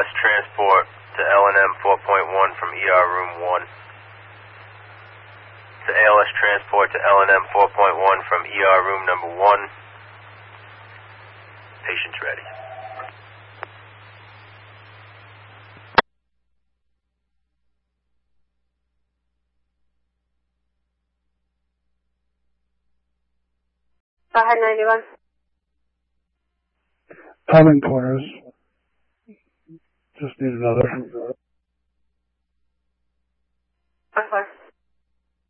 ALS transport to L&M 4.1 from ER room 1. To ALS transport to L&M 4.1 from ER room number 1. Patient's ready. Baja 91. I'm in corners. Just need another.